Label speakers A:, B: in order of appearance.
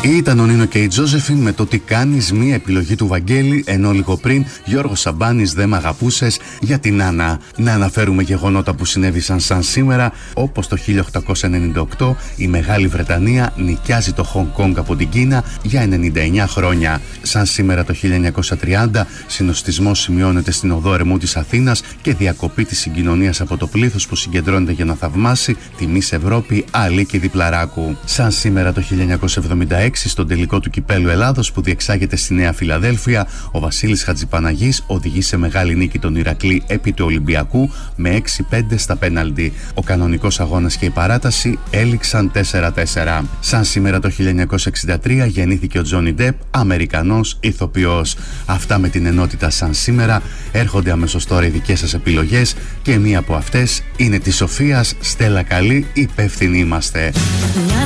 A: Ήταν ο Νίνο και η Τζόζεφιν με το «Τι κάνεις», μία επιλογή του Βαγγέλη, ενώ λίγο πριν Γιώργος Σαμπάνης, «Δεν μ' αγαπούσες», για την Νάνα. Να αναφέρουμε γεγονότα που συνέβησαν σαν σήμερα, όπως το 1898 η Μεγάλη Βρετανία νοικιάζει το Χονγκ Κονγκ από την Κίνα για 99 χρόνια. Σαν σήμερα το 1930 συνοστισμός σημειώνεται στην οδό Ερεμού της Αθήνας και διακοπή της συγκοινωνίας από το πλήθος που συγκεντρώνεται για να θαυμάσει τη Μις Ευρώπη Αλίκη Διπλαράκου. Σαν σήμερα το 1976 στον τελικό του Κυπέλλου Ελλάδος που διεξάγεται στη Νέα Φιλαδέλφια, ο Βασίλης Χατζηπαναγής οδηγεί σε μεγάλη νίκη τον Ηρακλή επί του Ολυμπιακού με 6-5 στα πέναλτι. Ο κανονικός αγώνας και η παράταση έληξαν 4-4. Σαν σήμερα το 1963 γεννήθηκε ο Τζόνι Ντεπ, Αμερικανός ηθοποιός. Αυτά με την ενότητα σαν σήμερα. Έρχονται αμέσως τώρα οι δικές σας επιλογές και μία από αυτές είναι της Σοφίας. Στέλλα καλή, υπεύθυνοι είμαστε.